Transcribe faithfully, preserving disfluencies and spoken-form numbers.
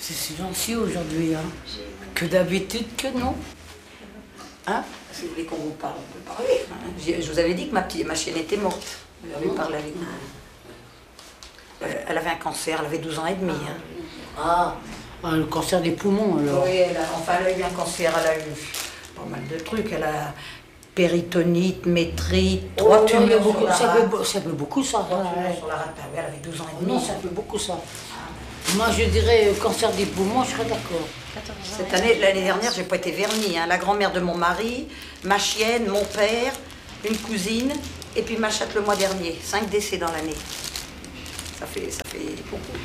C'est si gentil aujourd'hui, hein. Que d'habitude que non. Hein? Si vous voulez qu'on vous parle, on peut parler. Hein. Je vous avais dit que ma, petite, ma chienne était morte. Vous avez parlé avec moi. Euh, elle avait un cancer, elle avait douze ans et demi. Hein. Ah, ah, le cancer des poumons alors. Oui, elle a, enfin elle a eu un cancer, elle a eu pas mal de trucs. Elle a péritonite, métrite, trois Oh, tumeurs beaucoup, sur la ça, rate. peut, ça peut beaucoup ça. Trois Ouais. tumeurs sur la rate. Elle avait douze ans et demi. Non, ça peut beaucoup ça. Moi je dirais euh, cancer des poumons, je serais d'accord. Cette année, l'année dernière, j'ai pas été vernie. Hein. La grand-mère de mon mari, ma chienne, mon père, une cousine, et puis ma chatte le mois dernier. Cinq décès dans l'année. Ça fait, ça fait beaucoup.